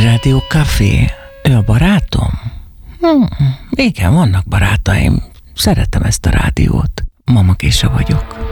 Rádió Café. Ő a barátom? Igen, vannak barátaim. Szeretem ezt a rádiót. Mama Késa vagyok.